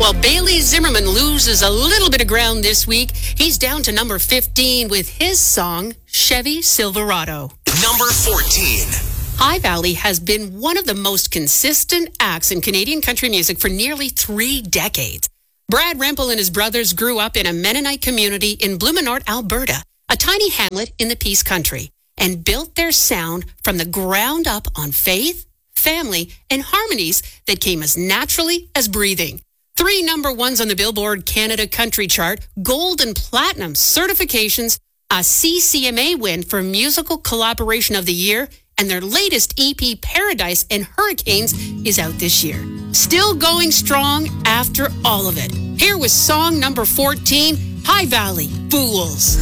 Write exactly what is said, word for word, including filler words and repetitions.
Well, Bailey Zimmerman loses a little bit of ground this week. He's down to number fifteen with his song, Chevy Silverado. Number fourteen. High Valley has been one of the most consistent acts in Canadian country music for nearly three decades. Brad Rempel and his brothers grew up in a Mennonite community in Blumenort, Alberta, a tiny hamlet in the Peace Country, and built their sound from the ground up on faith, family, and harmonies that came as naturally as breathing. Three number ones on the Billboard Canada Country Chart, gold and platinum certifications, a C C M A win for Musical Collaboration of the Year, and their latest E P, Paradise and Hurricanes, is out this year. Still going strong after all of it. Here was song number fourteen, High Valley, Fools.